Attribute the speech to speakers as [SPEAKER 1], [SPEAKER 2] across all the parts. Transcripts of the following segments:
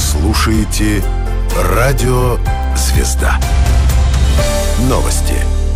[SPEAKER 1] слушаете «Радио Звезда». Новости.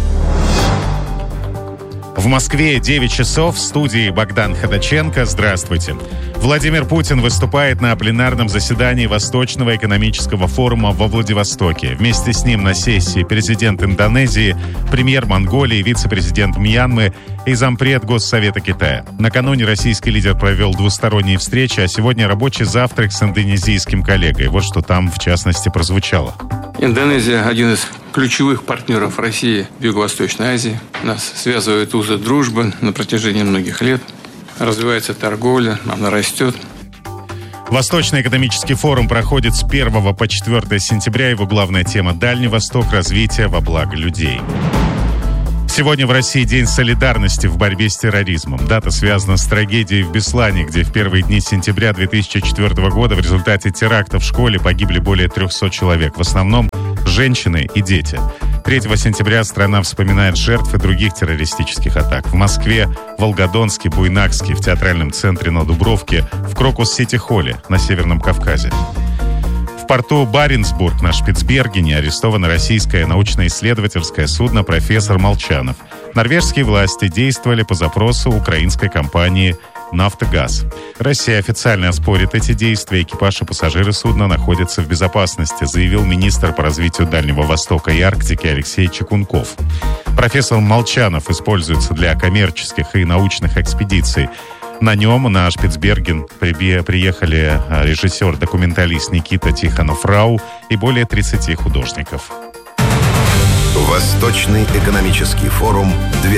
[SPEAKER 2] В Москве 9 часов, в студии Богдан Ходаченко. Здравствуйте. Владимир Путин выступает на пленарном заседании Восточного экономического форума во Владивостоке. Вместе с ним на сессии президент Индонезии, премьер Монголии, вице-президент Мьянмы и зампред Госсовета Китая. Накануне российский лидер провел двусторонние встречи, а сегодня рабочий завтрак с индонезийским коллегой. Вот что там, в частности, прозвучало.
[SPEAKER 3] Индонезия – один из ключевых партнеров России в Юго-Восточной Азии. Нас связывают узы дружбы на протяжении многих лет. Развивается торговля, она растет.
[SPEAKER 2] Восточный экономический форум проходит с 1 по 4 сентября. Его главная тема – Дальний Восток, развитие во благо людей. Сегодня в России День солидарности в борьбе с терроризмом. Дата связана с трагедией в Беслане, где в первые дни сентября 2004 года в результате теракта в школе погибли более 300 человек. В основном женщины и дети. 3 сентября страна вспоминает жертв и других террористических атак. В Москве, Волгодонске, Буйнакске, в театральном центре на Дубровке, в Крокус-Сити-холле на Северном Кавказе. В порту Баренцбург на Шпицбергене арестовано российское научно-исследовательское судно «Профессор Молчанов». Норвежские власти действовали по запросу украинской компании «Нафтогаз». Россия официально оспорит эти действия. Экипаж и пассажиры судна находятся в безопасности, заявил министр по развитию Дальнего Востока и Арктики Алексей Чекунков. «Профессор Молчанов» используется для коммерческих и научных экспедиций. На нем на Шпицберген приехали режиссер-документалист Никита Тихонов-Рау и более 30 художников.
[SPEAKER 1] Восточный экономический форум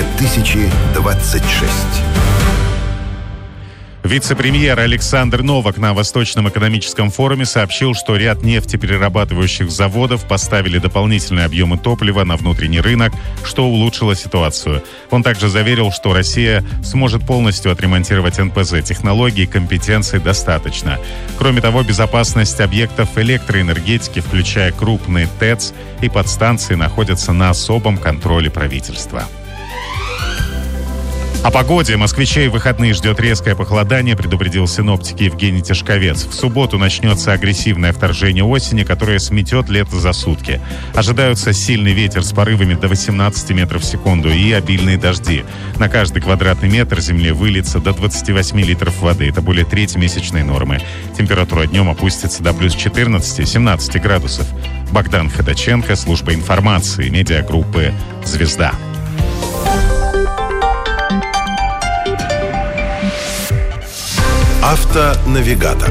[SPEAKER 1] 2026.
[SPEAKER 2] Вице-премьер Александр Новак на Восточном экономическом форуме сообщил, что ряд нефтеперерабатывающих заводов поставили дополнительные объемы топлива на внутренний рынок, что улучшило ситуацию. Он также заверил, что Россия сможет полностью отремонтировать НПЗ. Технологий и компетенций достаточно. Кроме того, безопасность объектов электроэнергетики, включая крупные ТЭЦ и подстанции, находятся на особом контроле правительства. О погоде. Москвичей в выходные ждет резкое похолодание, предупредил синоптик Евгений Тишковец. В субботу начнется агрессивное вторжение осени, которое сметет лето за сутки. Ожидаются сильный ветер с порывами до 18 метров в секунду и обильные дожди. На каждый квадратный метр земли выльется до 28 литров воды. Это более трети месячной нормы. Температура днем опустится до плюс 14-17 градусов. Богдан Ходаченко, служба информации, медиагруппы «Звезда».
[SPEAKER 1] Автонавигатор.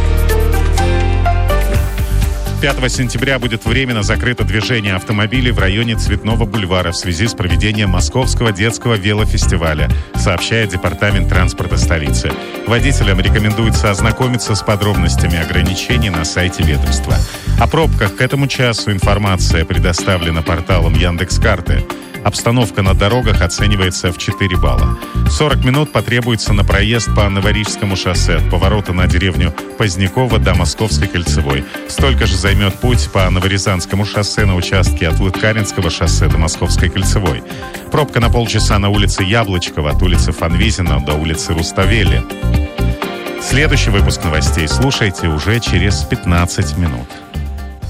[SPEAKER 2] 5 сентября будет временно закрыто движение автомобилей в районе Цветного бульвара в связи с проведением Московского детского велофестиваля, сообщает Департамент транспорта столицы. Водителям рекомендуется ознакомиться с подробностями ограничений на сайте ведомства. О пробках к этому часу информация предоставлена порталом Яндекс.Карты. Обстановка на дорогах оценивается в 4 балла. 40 минут потребуется на проезд по Новорижскому шоссе от поворота на деревню Поздняково до Московской кольцевой. Столько же займет путь по Новорязанскому шоссе на участке от Лыткаринского шоссе до Московской кольцевой. Пробка на полчаса на улице Яблочкова от улицы Фанвизина до улицы Руставели. Следующий выпуск новостей слушайте уже через 15 минут.